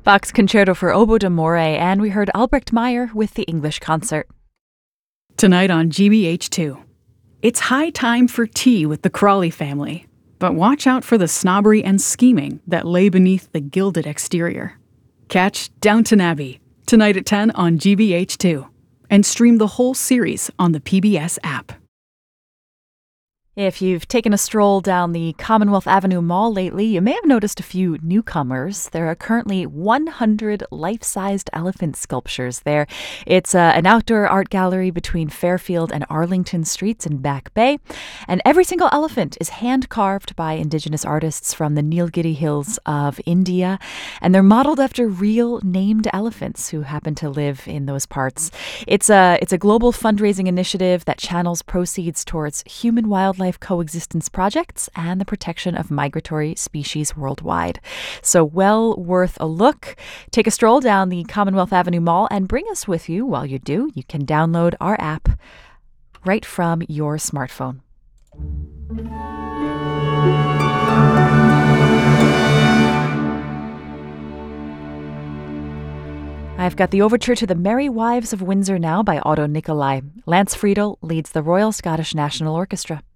Bach's Concerto for Oboe d'Amore, and we heard Albrecht Meyer with the English Concert. Tonight on GBH2, it's high time for tea with the Crawley family, but watch out for the snobbery and scheming that lay beneath the gilded exterior. Catch Downton Abbey tonight at 10 on GBH2, and stream the whole series on the PBS app. If you've taken a stroll down the Commonwealth Avenue Mall lately, you may have noticed a few newcomers. There are currently 100 life-sized elephant sculptures there. It's an outdoor art gallery between Fairfield and Arlington Streets in Back Bay. And every single elephant is hand-carved by Indigenous artists from the Nilgiri Hills of India. And they're modeled after real named elephants who happen to live in those parts. It's a global fundraising initiative that channels proceeds towards human-wildlife coexistence projects and the protection of migratory species worldwide. So well worth a look. Take a stroll down the Commonwealth Avenue Mall and bring us with you. While you do, you can download our app right from your smartphone. I've got the overture to The Merry Wives of Windsor now by Otto Nicolai. Lance Friedel leads the Royal Scottish National Orchestra.